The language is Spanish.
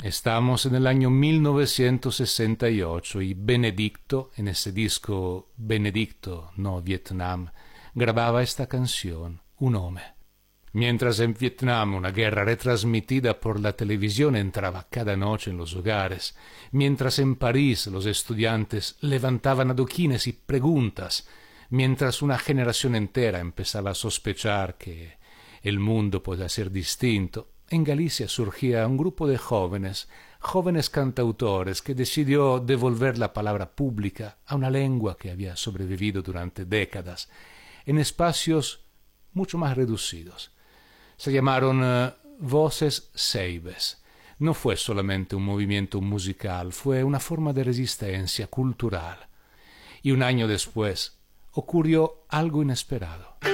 Estamos en el año 1968 y Benedicto, en ese disco Benedicto, no Vietnam, grababa esta canción, Un hombre. Mientras en Vietnam una guerra retransmitida por la televisión entraba cada noche en los hogares, mientras en París los estudiantes levantaban adoquines y preguntas, mientras una generación entera empezaba a sospechar que el mundo podía ser distinto, en Galicia surgía un grupo de jóvenes cantautores que decidió devolver la palabra pública a una lengua que había sobrevivido durante décadas, en espacios mucho más reducidos. Se llamaron Voces Ceibes. No fue solamente un movimiento musical, fue una forma de resistencia cultural. Y un año después ocurrió algo inesperado.